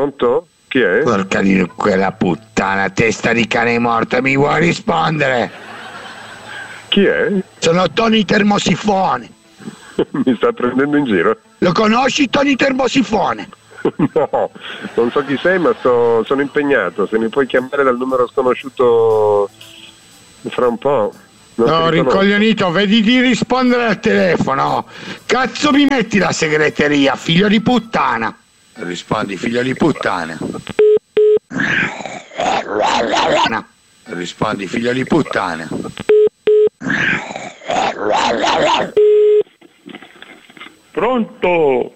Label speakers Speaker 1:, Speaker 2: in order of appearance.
Speaker 1: Pronto? Chi è?
Speaker 2: Porca di quella puttana, testa di cane morta, mi vuoi rispondere?
Speaker 1: Chi è?
Speaker 2: Sono Tony Termosifone.
Speaker 1: Mi sta prendendo in giro?
Speaker 2: Lo conosci Tony Termosifone?
Speaker 1: No, non so chi sei, ma sono impegnato. Se mi puoi chiamare dal numero sconosciuto fra un po'.
Speaker 2: No, rincoglionito, vedi di rispondere al telefono. Cazzo mi metti la segreteria, figlio di puttana. Rispondi, figlio di puttana. Rispondi, figlio di puttana.
Speaker 3: Pronto?